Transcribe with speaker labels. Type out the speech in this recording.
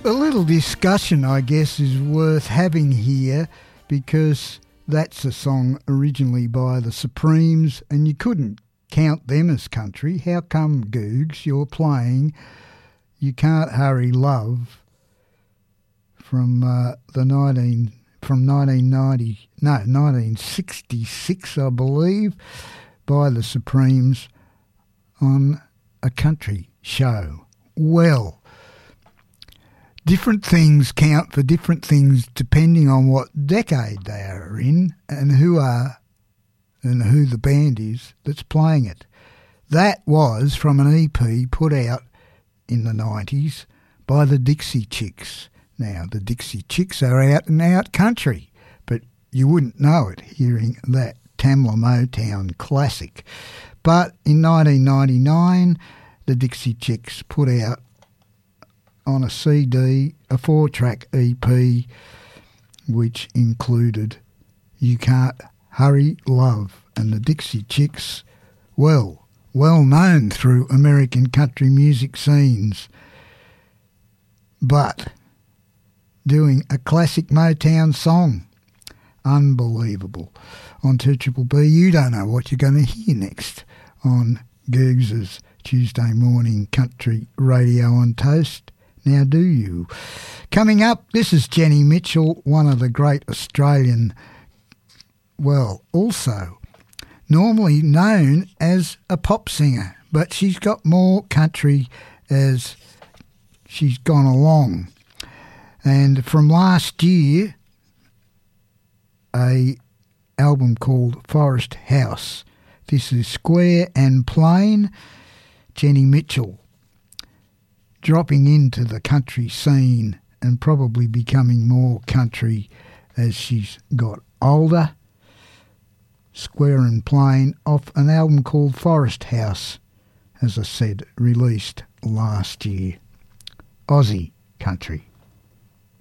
Speaker 1: A little discussion, I guess, is worth having here because that's a song originally by the Supremes and you couldn't count them as country. How come, Googs, you're playing You Can't Hurry Love from 1966, I believe, by the Supremes on a country show? Well, different things count for different things depending on what decade they are in and who the band is that's playing it. That was from an EP put out in the 90s by the Dixie Chicks. Now, the Dixie Chicks are out and out country, but you wouldn't know it hearing that Tamla Motown classic. But in 1999, the Dixie Chicks put out on a CD, a 4-track EP, which included You Can't Hurry Love. And the Dixie Chicks, well known through American country music scenes, but doing a classic Motown song. Unbelievable. On 2BBB, you don't know what you're going to hear next on Googs' Tuesday morning country radio on Toast. Now do you? Coming up, this is Jenny Mitchell, one of the great Australian, well, also normally known as a pop singer, but she's got more country as she's gone along. And from last year, a album called Forest House. This is Square and Plain. Jenny Mitchell dropping into the country scene and probably becoming more country as she's got older. Square and Plain off an album called Forest House, as I said, released last year. Aussie country.